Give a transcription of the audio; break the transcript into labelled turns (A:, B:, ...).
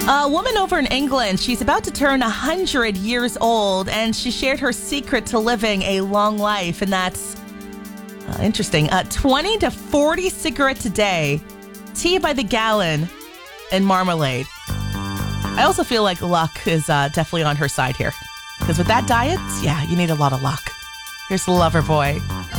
A: A woman over in England, she's about to turn 100 years old, and she shared her secret to living a long life, and that's interesting. 20 to 40 cigarettes a day, tea by the gallon, and marmalade. I also feel like luck is definitely on her side here, because with that diet, yeah, you need a lot of luck. Here's Loverboy.